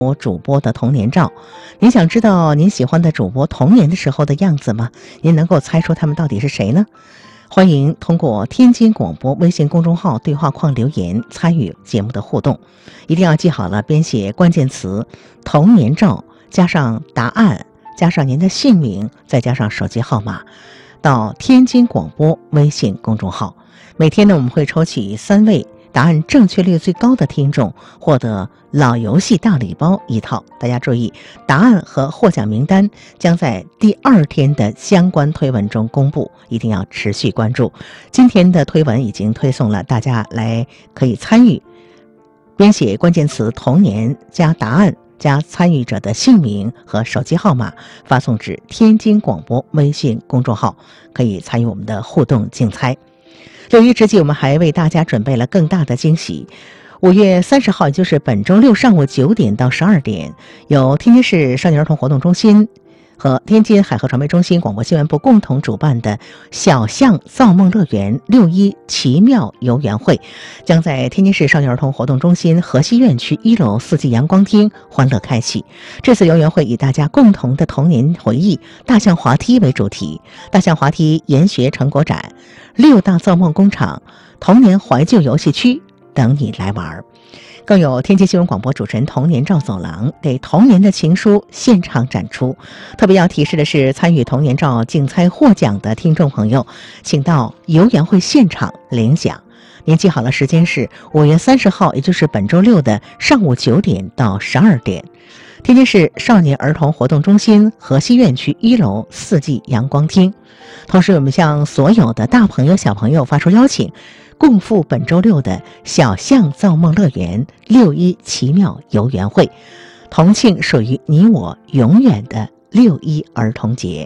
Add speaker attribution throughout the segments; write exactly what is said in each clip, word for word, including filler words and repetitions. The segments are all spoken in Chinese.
Speaker 1: 我主播的童年照。您想知道您喜欢的主播童年的时候的样子吗？您能够猜出他们到底是谁呢？欢迎通过天津广播微信公众号对话框留言参与节目的互动，一定要记好了，编写关键词童年照加上答案加上您的姓名再加上手机号码到天津广播微信公众号。每天呢，我们会抽取三位答案正确率最高的听众获得老游戏大礼包一套。大家注意，答案和获奖名单将在第二天的相关推文中公布，一定要持续关注。今天的推文已经推送了，大家来可以参与，编写关键词童年加答案加参与者的姓名和手机号码发送至天津广播微信公众号，可以参与我们的互动竞猜。六一之际，我们还为大家准备了更大的惊喜。五月三十号，也就是本周六上午九点到十二点，由天津市少年儿童活动中心和天津海河传媒中心广播新闻部共同主办的小象造梦乐园六一奇妙游园会，将在天津市少年儿童活动中心河西院区一楼四季阳光厅欢乐开启。这次游园会以大家共同的童年回忆大象滑梯为主题，大象滑梯研学成果展、六大造梦工厂、童年怀旧游戏区等你来玩。更有天津新闻广播主持人童年照走廊给童年的情书现场展出。特别要提示的是，参与童年照竞猜获奖的听众朋友，请到游园会现场领奖。您记好了，时间是五月三十号，也就是本周六的上午九点到十二点。天津市少年儿童活动中心河西院区一楼四季阳光厅。同时，我们向所有的大朋友小朋友发出邀请，共赴本周六的小象造梦乐园六一奇妙游园会，同庆属于你我永远的六一儿童节。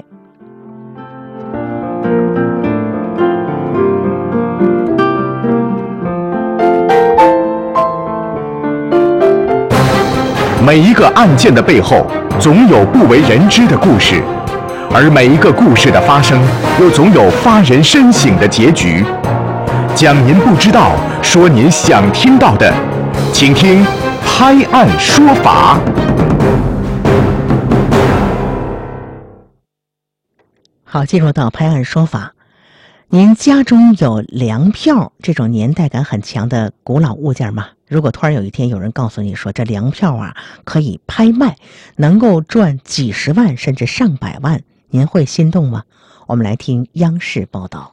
Speaker 2: 每一个案件的背后，总有不为人知的故事，而每一个故事的发生，又总有发人深省的结局。讲您不知道，说您想听到的，请听拍案说法。
Speaker 1: 好，进入到拍案说法。您家中有粮票这种年代感很强的古老物件吗？如果突然有一天有人告诉你说这粮票啊可以拍卖，能够赚几十万甚至上百万，您会心动吗？我们来听央视报道。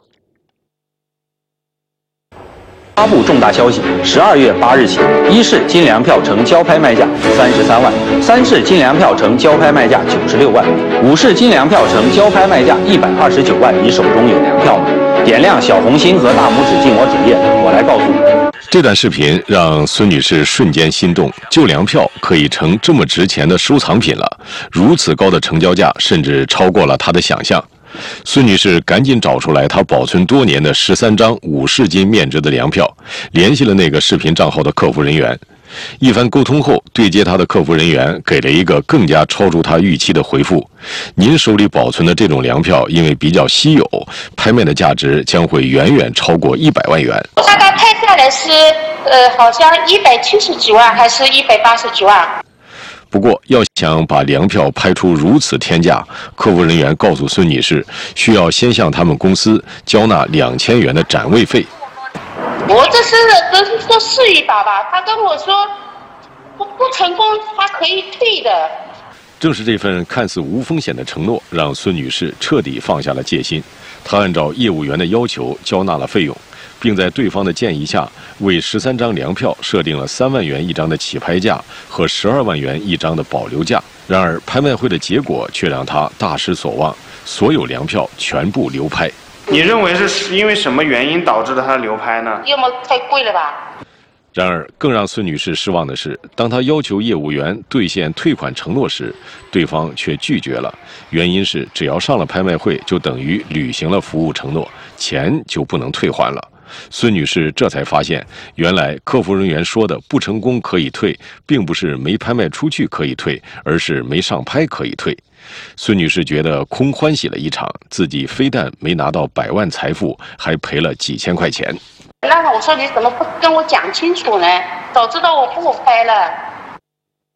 Speaker 3: 发布重大消息：十二月八日起，一是金粮票呈交拍卖价三十三万，三是金粮票呈交拍卖价九十六万，五是金粮票呈交拍卖价一百二十九万。你手中有粮票吗？点亮小红心和大拇指进我主页，我来告诉你。
Speaker 4: 这段视频让孙女士瞬间心动，旧粮票可以成这么值钱的收藏品了，如此高的成交价甚至超过了她的想象。孙女士赶紧找出来她保存多年的十三张五市斤面值的粮票，联系了那个视频账号的客服人员。一番沟通后，对接她的客服人员给了一个更加超出她预期的回复：您手里保存的这种粮票因为比较稀有，拍卖的价值将会远远超过一百万元。
Speaker 5: 大概拍下来是呃，好像一百七十几万还是一百八十几万。
Speaker 4: 不过，要想把粮票拍出如此天价，客服人员告诉孙女士，需要先向他们公司交纳两千元的展位费。
Speaker 5: 我这是只是说试一把吧，他跟我说不不成功，他可以退的。
Speaker 4: 正是这份看似无风险的承诺，让孙女士彻底放下了戒心。她按照业务员的要求交纳了费用，并在对方的建议下，为十三张粮票设定了三万元一张的起拍价和十二万元一张的保留价。然而，拍卖会的结果却让她大失所望，所有粮票全部流拍。
Speaker 6: 你认为是因为什么原因导致的他流拍呢？
Speaker 5: 要么太贵了吧。
Speaker 4: 然而，更让孙女士失望的是，当她要求业务员兑现退款承诺时，对方却拒绝了。原因是，只要上了拍卖会，就等于履行了服务承诺，钱就不能退还了。孙女士这才发现，原来客服人员说的不成功可以退，并不是没拍卖出去可以退，而是没上拍可以退。孙女士觉得空欢喜了一场，自己非但没拿到百万财富，还赔了几千块钱。
Speaker 5: 那我说你怎么不跟我讲清楚呢？早知道我不拍了。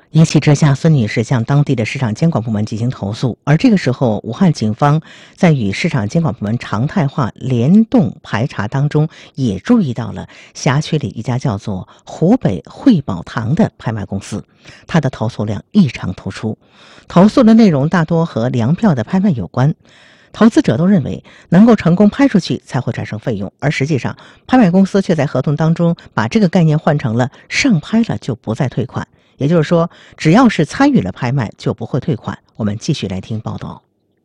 Speaker 1: 一气之下，孙女士向当地的市场监管部门进行投诉。而这个时候，武汉警方在与市场监管部门常态化联动排查当中，也注意到了辖区里一家叫做湖北汇宝堂的拍卖公司，它的投诉量异常突出，投诉的内容大多和粮票的拍卖有关。投资者都认为能够成功拍出去才会产生费用，而实际上拍卖公司却在合同当中把这个概念换成了上拍了就不再退款，也就是说只要是参与了拍卖就不会退款。我们继续来听报道。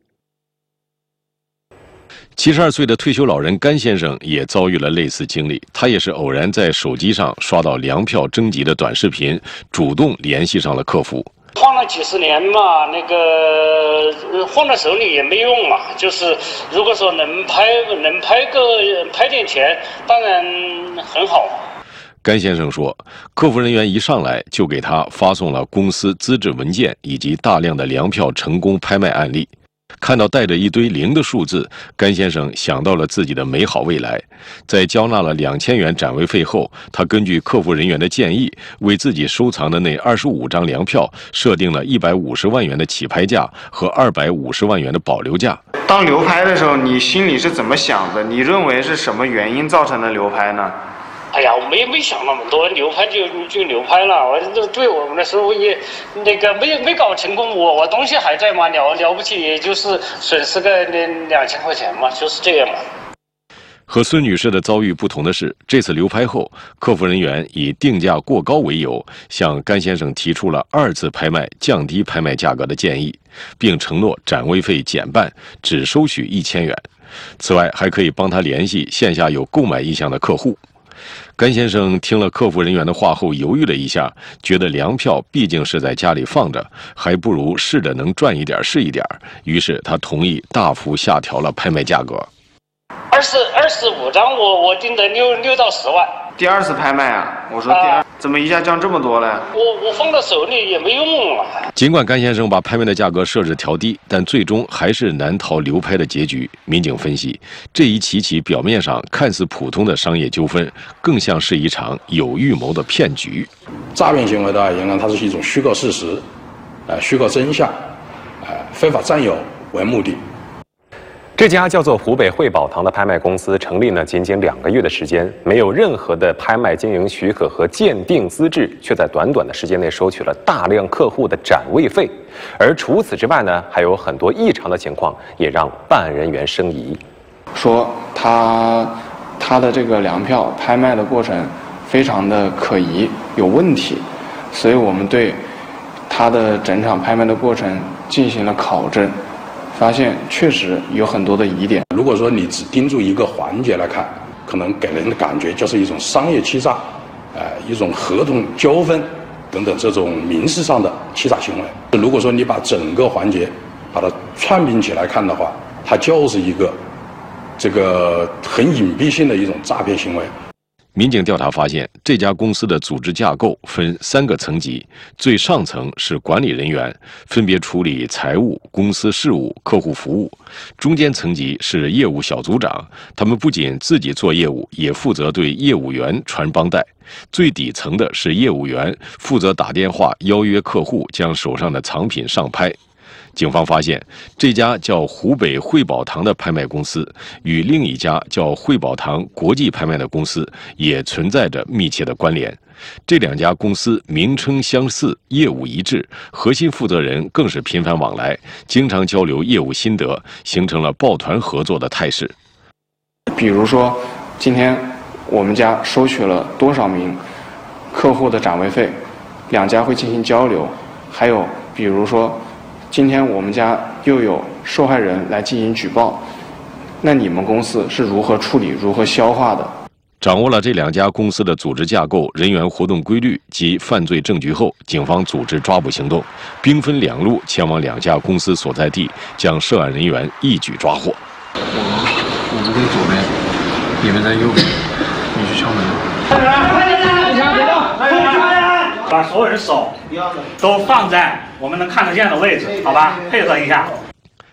Speaker 4: 七十二岁的退休老人甘先生也遭遇了类似经历，他也是偶然在手机上刷到粮票征集的短视频，主动联系上了客服。
Speaker 7: 放了几十年嘛，那个放在手里也没用嘛。就是如果说能拍能拍个拍点钱，当然很好。
Speaker 4: 甘先生说，客服人员一上来就给他发送了公司资质文件以及大量的粮票成功拍卖案例。看到带着一堆零的数字，甘先生想到了自己的美好未来。在交纳了两千元展位费后，他根据客服人员的建议，为自己收藏的那二十五张粮票设定了一百五十万元的起拍价和二百五十万元的保留价。
Speaker 6: 当流拍的时候，你心里是怎么想的？你认为是什么原因造成的流拍呢？
Speaker 7: 哎呀，我没没想那么多，流拍就就流拍了。我这对我们的时候也那个没没搞成功，我我东西还在嘛，了了不起也就是损失个那两千块钱嘛，就是这样嘛。
Speaker 4: 和孙女士的遭遇不同的是，这次流拍后，客服人员以定价过高为由，向甘先生提出了二次拍卖降低拍卖价格的建议，并承诺展位费减半，只收取一千元。此外，还可以帮他联系线下有购买意向的客户。甘先生听了客服人员的话后犹豫了一下，觉得粮票毕竟是在家里放着，还不如试着能赚一点是一点，于是他同意大幅下调了拍卖价格。
Speaker 7: 二十二十五张，我我定的六六到十万。
Speaker 6: 第二次拍卖啊，我说第二、啊、怎么一下降这么多了？
Speaker 7: 我我放到手里也没用啊。
Speaker 4: 尽管甘先生把拍卖的价格设置调低，但最终还是难逃流拍的结局。民警分析，这一起起表面上看似普通的商业纠纷，更像是一场有预谋的骗局。
Speaker 8: 诈骗行为的言案，它是一种虚构事实，呃，虚构真相，呃，非法占有为目的。
Speaker 9: 这家叫做湖北汇宝堂的拍卖公司成立呢仅仅两个月的时间，没有任何的拍卖经营许可和鉴定资质，却在短短的时间内收取了大量客户的展位费。而除此之外呢，还有很多异常的情况，也让办案人员生疑。
Speaker 10: 说他他的这个粮票拍卖的过程非常的可疑，有问题，所以我们对他的整场拍卖的过程进行了考证。发现确实有很多的疑点。
Speaker 8: 如果说你只盯住一个环节来看，可能给人的感觉就是一种商业欺诈，呃，一种合同纠纷等等这种民事上的欺诈行为。如果说你把整个环节把它串并起来看的话，它就是一个这个很隐蔽性的一种诈骗行为。
Speaker 4: 民警调查发现，这家公司的组织架构分三个层级，最上层是管理人员，分别处理财务、公司事务、客户服务；中间层级是业务小组长，他们不仅自己做业务，也负责对业务员传帮带；最底层的是业务员，负责打电话邀约客户将手上的藏品上拍。警方发现，这家叫湖北汇宝堂的拍卖公司与另一家叫汇宝堂国际拍卖的公司也存在着密切的关联。这两家公司名称相似，业务一致，核心负责人更是频繁往来，经常交流业务心得，形成了抱团合作的态势。
Speaker 10: 比如说，今天我们家收取了多少名客户的展位费，两家会进行交流。还有比如说，今天我们家又有受害人来进行举报，那你们公司是如何处理、如何消化的？
Speaker 4: 掌握了这两家公司的组织架构、人员活动规律及犯罪证据后，警方组织抓捕行动，兵分两路前往两家公司所在地，将涉案人员一举抓获。
Speaker 11: 我我们在左边，你们在右边，你去敲门。快点，快点，别别动，快点！
Speaker 12: 把所有人手都放在我们能看得见的位置，好吧？配合一下。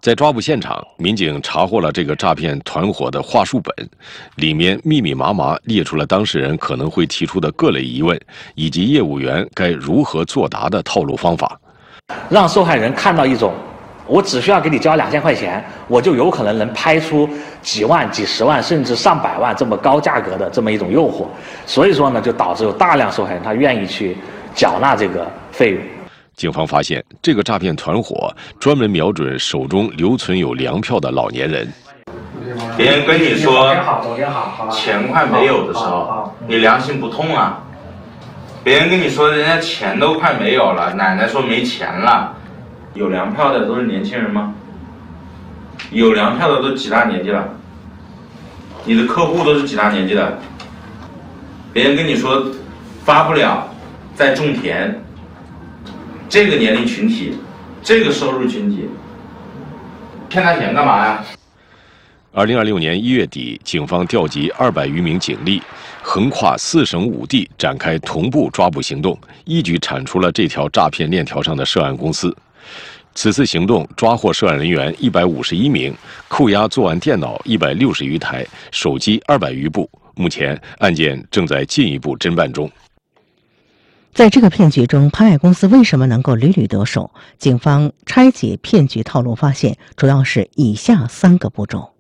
Speaker 4: 在抓捕现场，民警查获了这个诈骗团伙的话术本，里面密密麻麻列出了当事人可能会提出的各类疑问，以及业务员该如何作答的套路方法，
Speaker 12: 让受害人看到一种我只需要给你交两千块钱，我就有可能能拍出几万、几十万甚至上百万这么高价格的这么一种诱惑，所以说呢，就导致有大量受害人他愿意去缴纳这个费用。
Speaker 4: 警方发现，这个诈骗团伙专门瞄准手中留存有粮票的老年人。
Speaker 13: 别人跟你说钱快没有的时候，你良心不痛啊？别人跟你说人家钱都快没有了，奶奶说没钱了，有粮票的都是年轻人吗？有粮票的都几大年纪了？你的客户都是几大年纪的？别人跟你说发不了，在种田。这个年龄群体，这个收入群体，骗他钱干嘛呀？
Speaker 4: 二零二六年一月底，警方调集二百余名警力，横跨四省五地展开同步抓捕行动，一举铲除了这条诈骗链条上的涉案公司。此次行动抓获涉案人员一百五十一名，扣押作案电脑一百六十余台，手机二百余部。目前案件正在进一步侦办中。
Speaker 1: 在这个骗局中，拍卖公司为什么能够屡屡得手？警方拆解骗局套路发现，主要是以下三个步骤。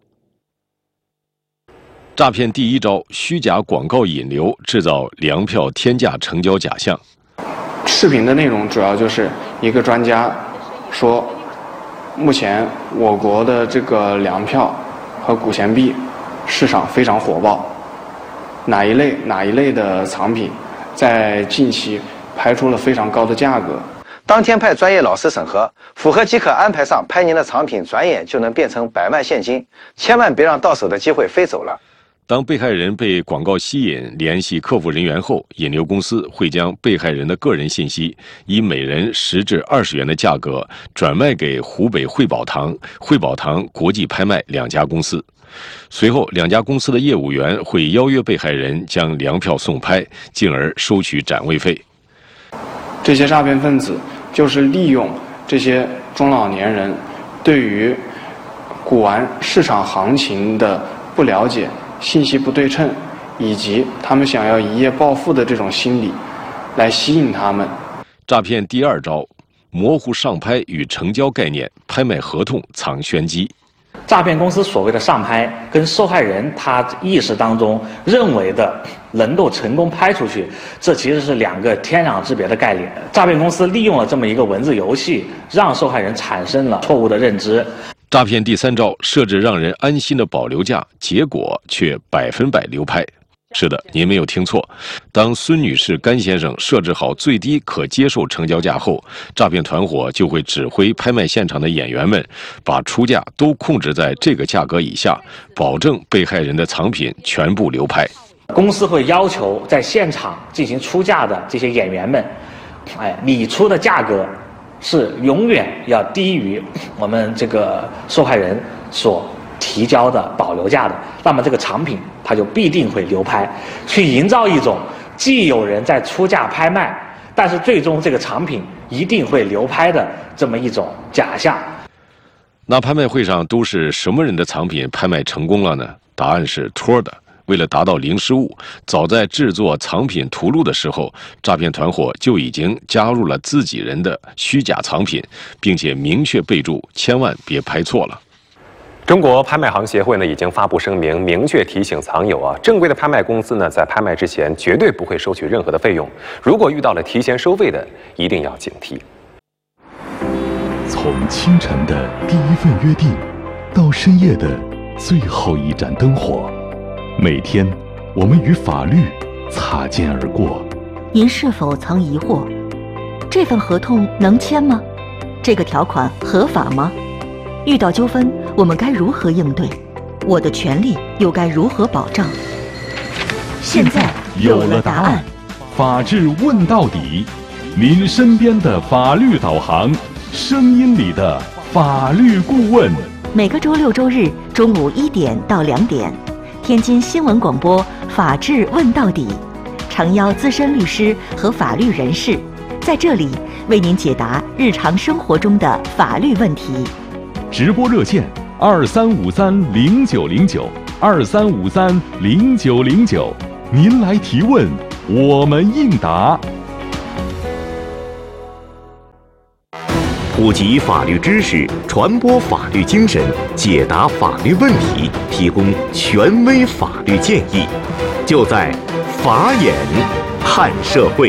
Speaker 4: 诈骗第一招：虚假广告引流，制造粮票天价成交假象。
Speaker 10: 视频的内容主要就是一个专家说，目前我国的这个粮票和古钱币市场非常火爆，哪一类哪一类的藏品在近期拍出了非常高的价格。
Speaker 14: 当天派专业老师审核，符合即可安排上，拍您的藏品转眼就能变成百万现金，千万别让到手的机会飞走了。
Speaker 4: 当被害人被广告吸引，联系客服人员后，引流公司会将被害人的个人信息以每人十至二十元的价格转卖给湖北汇宝堂、汇宝堂国际拍卖两家公司。随后，两家公司的业务员会邀约被害人将粮票送拍，进而收取展位费。
Speaker 10: 这些诈骗分子就是利用这些中老年人对于古玩市场行情的不了解、信息不对称，以及他们想要一夜暴富的这种心理，来吸引他们。
Speaker 4: 诈骗第二招：模糊上拍与成交概念，拍卖合同藏玄机。
Speaker 12: 诈骗公司所谓的上拍，跟受害人他意识当中认为的能够成功拍出去，这其实是两个天壤之别的概念。诈骗公司利用了这么一个文字游戏，让受害人产生了错误的认知。
Speaker 4: 诈骗第三招：设置让人安心的保留价，结果却百分百流拍。是的，您没有听错。当孙女士、甘先生设置好最低可接受成交价后，诈骗团伙就会指挥拍卖现场的演员们，把出价都控制在这个价格以下，保证被害人的藏品全部流拍。
Speaker 12: 公司会要求在现场进行出价的这些演员们，哎，你出的价格是永远要低于我们这个受害人所提交的保留价的，那么这个藏品它就必定会流拍，去营造一种既有人在出价拍卖，但是最终这个藏品一定会流拍的这么一种假象。
Speaker 4: 那拍卖会上都是什么人的藏品拍卖成功了呢？答案是托的。为了达到零失误，早在制作藏品图录的时候，诈骗团伙就已经加入了自己人的虚假藏品，并且明确备注千万别拍错了。
Speaker 9: 中国拍卖行协会呢已经发布声明，明确提醒藏友啊，正规的拍卖公司呢在拍卖之前绝对不会收取任何的费用，如果遇到了提前收费的，一定要警惕。
Speaker 2: 从清晨的第一份约定，到深夜的最后一盏灯火，每天我们与法律擦肩而过。
Speaker 15: 您是否曾疑惑，这份合同能签吗？这个条款合法吗？遇到纠纷，我们该如何应对？我的权利又该如何保障？现在有了答案。
Speaker 2: 法治问到底，您身边的法律导航，声音里的法律顾问。
Speaker 15: 每个周六周日中午一点到两点，天津新闻广播《法治问到底》，诚邀资深律师和法律人士，在这里为您解答日常生活中的法律问题。
Speaker 16: 直播热线二三五三零九零九二三五三零九零九，您来提问，我们应答。
Speaker 2: 普及法律知识，传播法律精神，解答法律问题，提供权威法律建议，就在法眼看社会。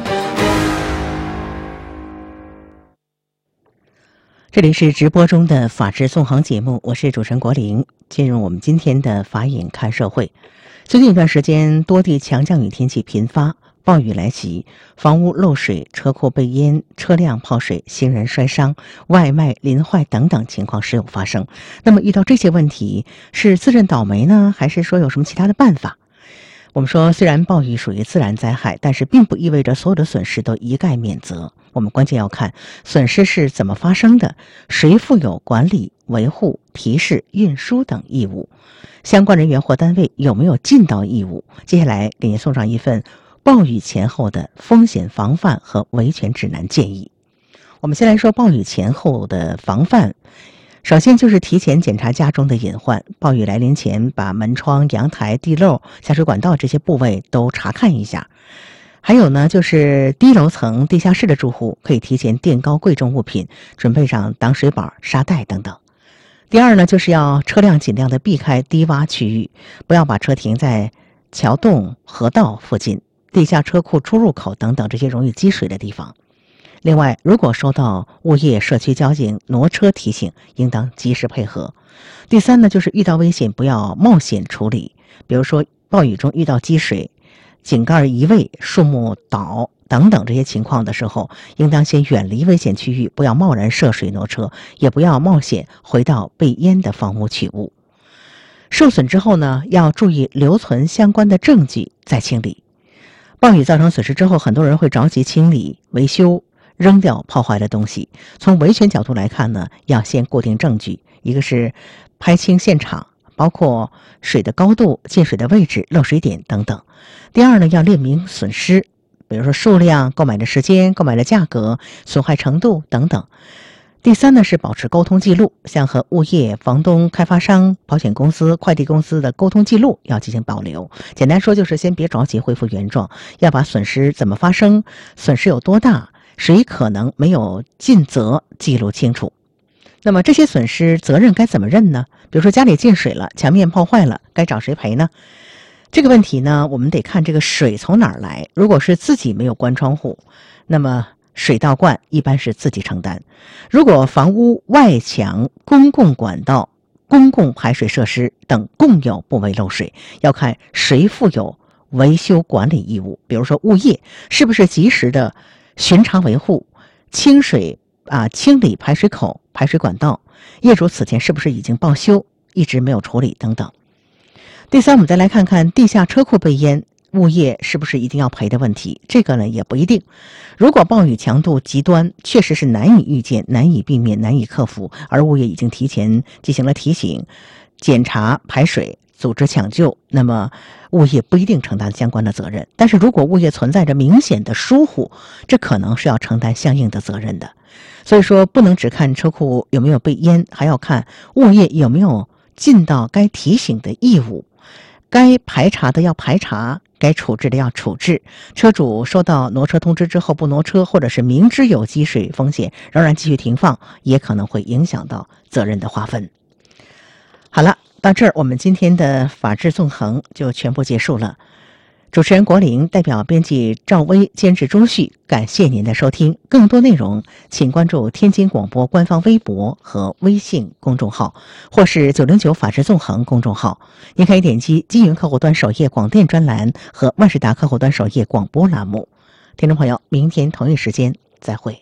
Speaker 1: 这里是直播中的法治纵横节目，我是主持人国林。进入我们今天的法眼看社会。最近一段时间，多地强降雨天气频发，暴雨来袭，房屋漏水、车库被淹、车辆泡水、行人摔伤、外卖淋坏等等情况时有发生。那么遇到这些问题，是自认倒霉呢，还是说有什么其他的办法？我们说，虽然暴雨属于自然灾害，但是并不意味着所有的损失都一概免责。我们关键要看损失是怎么发生的，谁负有管理、维护、提示、运输等义务，相关人员或单位有没有尽到义务。接下来给您送上一份暴雨前后的风险防范和维权指南建议。我们先来说暴雨前后的防范。首先就是提前检查家中的隐患，暴雨来临前把门窗、阳台、地漏、下水管道这些部位都查看一下。还有呢，就是低楼层、地下室的住户可以提前垫高贵重物品，准备上挡水板、沙袋等等。第二呢，就是要车辆尽量的避开低洼区域，不要把车停在桥洞、河道附近、地下车库出入口等等这些容易积水的地方。另外，如果收到物业、社区交警挪车提醒，应当及时配合。第三呢，就是遇到危险不要冒险处理，比如说暴雨中遇到积水、井盖移位、树木倒等等这些情况的时候，应当先远离危险区域，不要贸然涉水挪车，也不要冒险回到被淹的房屋取物。受损之后呢，要注意留存相关的证据再清理。暴雨造成损失之后，很多人会着急清理、维修、扔掉泡坏的东西。从维权角度来看呢，要先固定证据，一个是拍清现场，包括水的高度、进水的位置、漏水点等等。第二呢，要列明损失，比如说数量、购买的时间、购买的价格、损害程度等等。第三呢，是保持沟通记录，像和物业、房东、开发商、保险公司、快递公司的沟通记录要进行保留。简单说就是先别着急恢复原状，要把损失怎么发生、损失有多大、谁可能没有尽责记录清楚。那么这些损失责任该怎么认呢？比如说家里进水了，墙面泡坏了，该找谁赔呢？这个问题呢，我们得看这个水从哪儿来。如果是自己没有关窗户，那么水倒灌一般是自己承担。如果房屋外墙、公共管道、公共排水设施等共有部位漏水，要看谁负有维修管理义务。比如说物业是不是及时的巡查维护、清水啊清理排水口、排水管道，业主此前是不是已经报修，一直没有处理等等。第三，我们再来看看地下车库被淹，物业是不是一定要赔的问题。这个呢也不一定。如果暴雨强度极端，确实是难以预见、难以避免、难以克服，而物业已经提前进行了提醒、检查排水、组织抢救，那么物业不一定承担相关的责任。但是如果物业存在着明显的疏忽，这可能是要承担相应的责任的。所以说，不能只看车库有没有被淹，还要看物业有没有尽到该提醒的义务，该排查的要排查，该处置的要处置。车主收到挪车通知之后不挪车，或者是明知有积水风险仍然继续停放，也可能会影响到责任的划分。好了，到这儿我们今天的法治纵横就全部结束了。主持人国林代表编辑赵薇、监制朱旭，感谢您的收听。更多内容请关注天津广播官方微博和微信公众号，或是九零九法治纵横公众号。您可以点击金云客户端首页广电专栏和万事达客户端首页广播栏目。听众朋友，明天同一时间再会。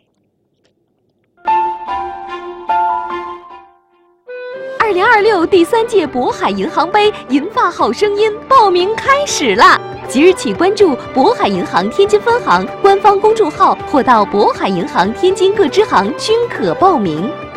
Speaker 17: 二零二六第三届渤海银行杯银发好声音报名开始啦！即日起关注渤海银行天津分行官方公众号，或到渤海银行天津各支行均可报名。